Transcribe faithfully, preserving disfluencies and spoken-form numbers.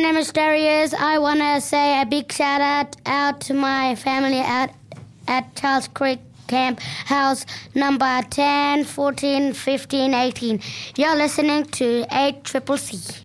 name is Darius. I want to say a big shout out, out to my family out at Charles Creek Camp House number ten, fourteen, fifteen, eighteen. You're listening to eight Triple C.